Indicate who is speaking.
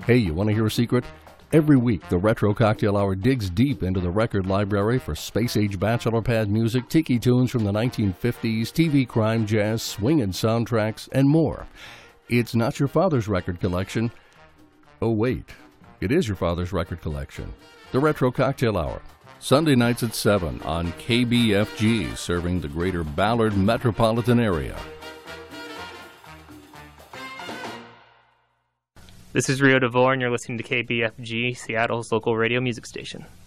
Speaker 1: Hey, you want to hear a secret? Every week, the Retro Cocktail Hour digs deep into the record library for space-age bachelor pad music, tiki tunes from the 1950s, TV crime, jazz, swing and soundtracks, and more. It's not your father's record collection. Oh, wait. It is your father's record collection. The Retro Cocktail Hour. Sunday nights at 7 on KBFG, serving the greater Ballard metropolitan area.
Speaker 2: This is Rio DeVore, and you're listening to KBFG, Seattle's local radio music station.